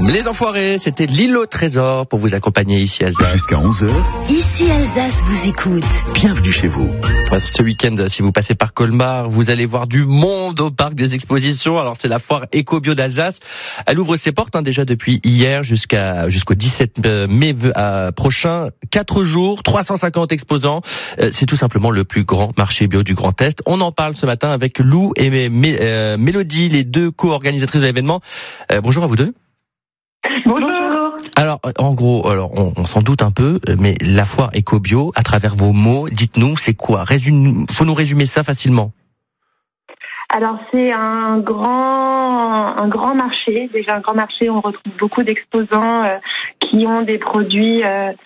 Les Enfoirés, c'était l'île au trésor pour vous accompagner ici à Alsace. Jusqu'à 11h. Ici Alsace vous écoute. Bienvenue chez vous. Ce week-end, si vous passez par Colmar, vous allez voir du monde au parc des expositions. Alors c'est la foire Éco-Bio d'Alsace. Elle ouvre ses portes déjà depuis hier jusqu'au 17 mai prochain. 4 jours, 350 exposants. C'est tout simplement le plus grand marché bio du Grand Est. On en parle ce matin avec Lou et Mélodie, les deux co-organisatrices de l'événement. Bonjour à vous deux. Bonjour. Alors, en gros, on s'en doute un peu, mais la foire Éco-Bio, à travers vos mots, dites-nous, c'est quoi? Faut nous résumer ça facilement. Alors, c'est un grand marché. Déjà, un grand marché, on retrouve beaucoup d'exposants qui ont des produits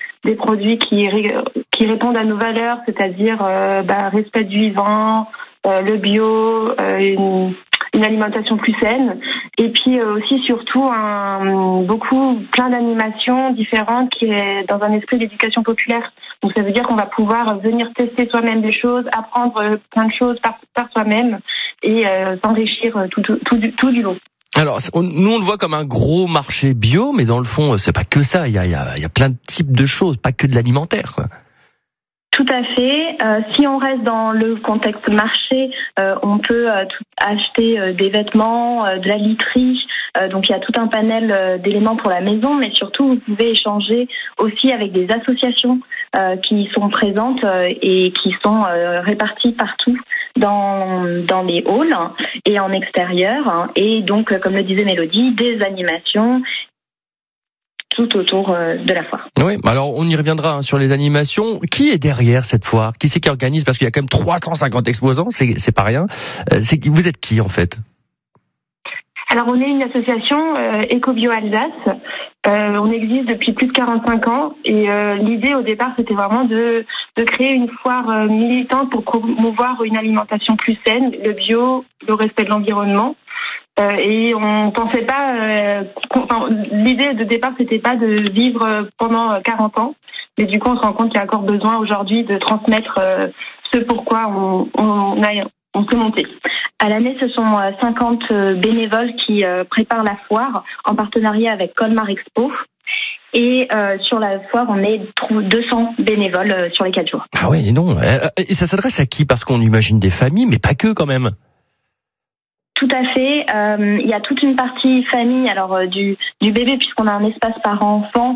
qui répondent à nos valeurs, c'est-à-dire respect du vivant, le bio, une alimentation plus saine, et puis aussi surtout plein d'animations différentes qui est dans un esprit d'éducation populaire. Donc ça veut dire qu'on va pouvoir venir tester soi-même des choses, apprendre plein de choses par soi-même et s'enrichir tout du lot. Alors, nous on le voit comme un gros marché bio, mais dans le fond, c'est pas que ça. Il y a plein de types de choses, pas que de l'alimentaire, quoi. Tout à fait. Si on reste dans le contexte marché, on peut acheter des vêtements, de la literie. Donc il y a tout un panel d'éléments pour la maison, mais surtout vous pouvez échanger aussi avec des associations qui sont présentes et qui sont réparties partout dans les halls et en extérieur. Et donc, comme le disait Mélodie, des animations tout autour de la foire. Oui, alors on y reviendra sur les animations. Qui est derrière cette foire? Qui c'est qui organise? Parce qu'il y a quand même 350 exposants, c'est pas rien. Vous êtes qui en fait? Alors on est une association Éco-Bio Alsace. On existe depuis plus de 45 ans et l'idée au départ c'était vraiment de créer une foire militante pour promouvoir une alimentation plus saine, le bio, le respect de l'environnement. Et on pensait pas, l'idée de départ c'était pas de vivre pendant 40 ans, mais du coup on se rend compte qu'il y a encore besoin aujourd'hui de transmettre ce pourquoi on peut monter. À l'année, ce sont 50 bénévoles qui préparent la foire en partenariat avec Colmar Expo. Et sur la foire, on est 200 bénévoles sur les 4 jours. Ah ouais, non. Et ça s'adresse à qui? Parce qu'on imagine des familles, mais pas que quand même. Tout à fait. Il y a toute une partie famille, alors du bébé puisqu'on a un espace par enfant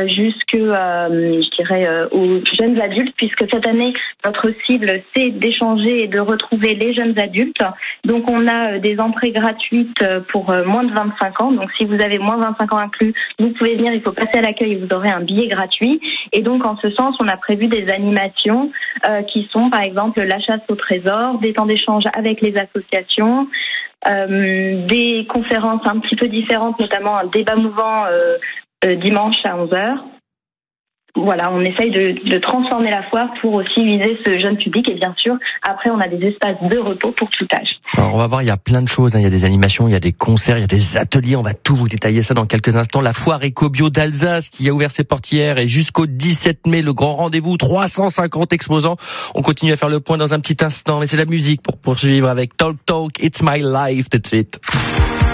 aux jeunes adultes, puisque cette année notre cible c'est d'échanger et de retrouver les jeunes adultes. Donc on a des entrées gratuites pour moins de 25 ans. Donc si vous avez moins de 25 ans inclus, vous pouvez venir. Il faut passer à l'accueil et vous aurez un billet gratuit. Et donc en ce sens, on a prévu des animations qui sont par exemple la chasse au trésor, des temps d'échange avec les associations. Des conférences un petit peu différentes, notamment un débat mouvant dimanche à 11h. Voilà, on essaye de transformer la foire pour aussi viser ce jeune public et bien sûr, après on a des espaces de repos pour tout âge. Alors on va voir, il y a plein de choses, il y a des animations, il y a des concerts, il y a des ateliers, on va tout vous détailler ça dans quelques instants. La foire Éco-Bio d'Alsace qui a ouvert ses portes hier et jusqu'au 17 mai, le grand rendez-vous, 350 exposants. On continue à faire le point dans un petit instant, mais c'est la musique pour poursuivre avec Talk Talk, It's My Life tout de suite.